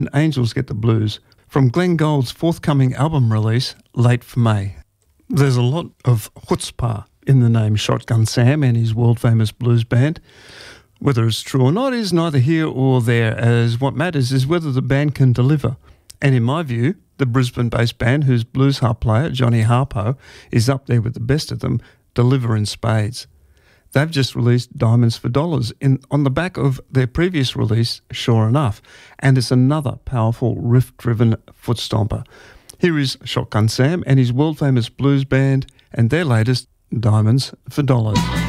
Angels Get the Blues from Glenn Gould's forthcoming album release, Late for May. There's a lot of chutzpah in the name Shotgun Sam and his world-famous blues band. Whether it's true or not is neither here or there, as what matters is whether the band can deliver. And in my view, the Brisbane-based band, whose blues harp player, Johnny Harpo, is up there with the best of them, deliver in spades. They've just released Diamonds for Dollars on the back of their previous release, Sure Enough, and it's another powerful riff-driven foot stomper. Here is Shotgun Sam and his world-famous blues band and their latest, Diamonds for Dollars.